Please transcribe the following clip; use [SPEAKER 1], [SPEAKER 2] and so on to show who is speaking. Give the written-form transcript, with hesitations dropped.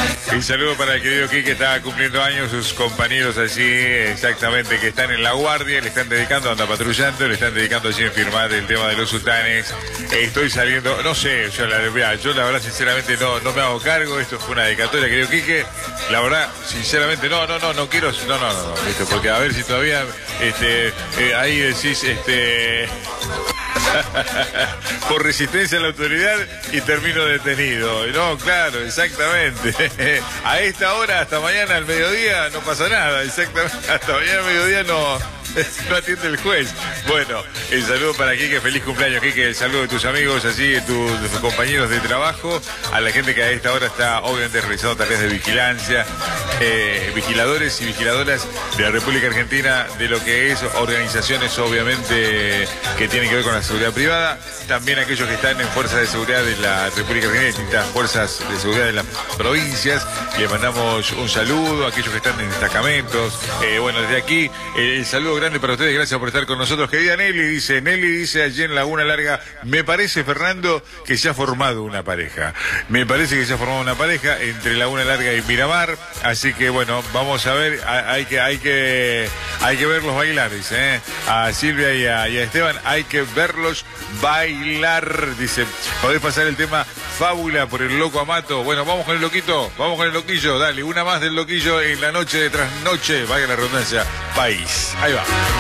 [SPEAKER 1] Un saludo para el querido Quique, que está cumpliendo años, sus compañeros allí, exactamente, que están en la guardia, le están dedicando, anda patrullando, le están dedicando allí en firmar el tema de los sultanes. Estoy saliendo, no sé, yo la verdad sinceramente no me hago cargo, esto fue una dedicatoria, querido Quique, la verdad, sinceramente, no quiero, ¿viste? Porque a ver si todavía, ahí decís, por resistencia a la autoridad y termino detenido. No, claro, exactamente. A esta hora, hasta mañana al mediodía, no pasa nada, exactamente. Hasta mañana al mediodía no atiende el juez. Bueno, el saludo para Quique, feliz cumpleaños, Quique, el saludo de tus amigos, así, de tus compañeros de trabajo, a la gente que a esta hora está obviamente realizando tareas de vigilancia, vigiladores y vigiladoras de la República Argentina, de lo que es organizaciones obviamente que tienen que ver con la seguridad privada, también aquellos que están en fuerzas de seguridad de la República Argentina, distintas fuerzas de seguridad de las provincias, le mandamos un saludo a aquellos que están en destacamentos, bueno, desde aquí, el saludo grande para ustedes, gracias por estar con nosotros. Querida Nelly dice allí en Laguna Larga, me parece, Fernando, que se ha formado una pareja. Me parece que se ha formado una pareja entre Laguna Larga y Miramar, así que bueno, vamos a ver, hay que verlos bailar, dice, a Silvia y a Esteban, hay que verlos bailar, dice, podés pasar el tema Fábula por el loco Amato. Bueno, vamos con el loquito, vamos con el loquillo, dale, una más del loquillo en la noche de trasnoche, vaya la redundancia, país. Ahí va.